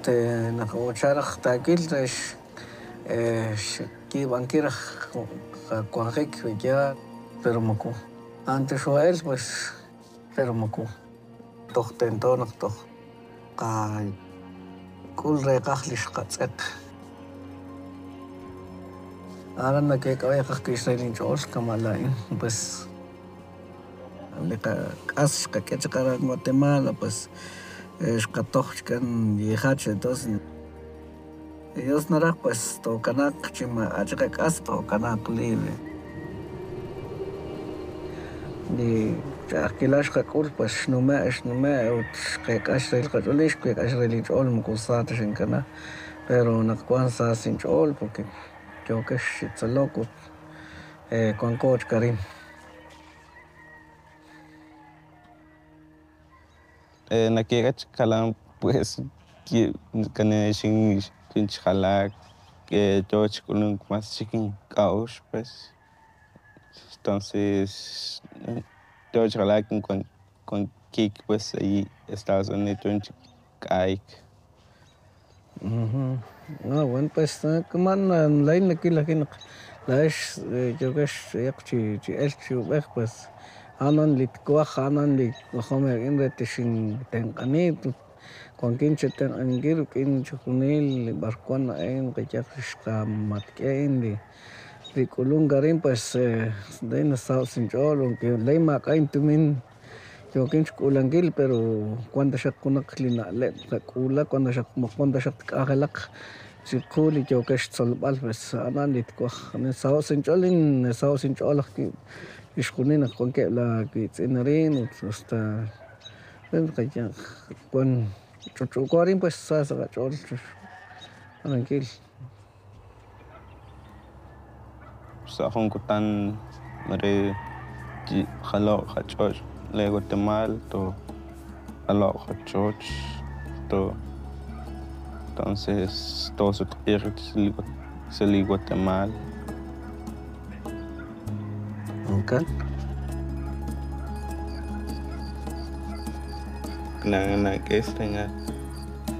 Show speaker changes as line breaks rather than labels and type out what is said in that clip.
Nakaucharaj taquiltex, kibankiraj kuajik ya, pero moku. Antes Joel, pues, pero moku. Tohtentonaj toj, kay kul reqajlix qatz'eq. Ahora nakek'awayaj kixrelinch'ol kamala'in, pues, k'as xqak'echa Guatemala, pues, xqatoj chkan yijach, entonces ellos naraj pues tokanaq chima achqa k'as tokanaq libre. Y ch'ajkilaxqa k'ul pues xnume' ut xqek'ax rel qach'ulix xqek'ax relinch'ol mukusata xinkanaj, pero naqkuan sasinch'ol porque kyokex xitz'alok ut kuankoch karin.
Nakek'ach kalan pues kanexin kinchjalak toch kulunk mas chikin k'a'ux pues, entonces toch jalak con kik pues ahí Estados Unidos k'aik.
Bueno, pues kaman lain nakilajin laex kyokex yaq chi'el chiub'ej pues anan litkuaj anan likojomej retixin tenq'anit kuankin chetenq'aninkir k'in chujunil barquan na'en qayaq xqamatk'en rik'ulun karin pues ley nasawsinch'ol aunque ley maq'ayn tumin kyokin chk'ulankil pero cuando xaqkunaq lina'leb' qak'ula cuando xaq tk'ajelaq chiqul y kyokex tzolb'al pues anan litkuaj nisawsinch'olin nisawsinch'olaj ixqunin kuan k'eeb'la kitz'inarin ut hasta qayaq kuan ch'uch'ukorin pues sasaqach'ol tranquil.
Sa'jun kutan re jaloq qach'och le Guatemala to jaloq qachoch to entonces todo sutq'ij sali Guatemala.
Okay.
Nanganak este nga